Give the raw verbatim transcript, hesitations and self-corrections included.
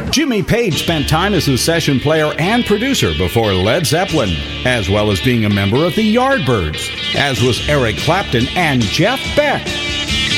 Jimmy Page spent time as a session player and producer before Led Zeppelin, as well as being a member of the Yardbirds, as was Eric Clapton and Jeff Beck.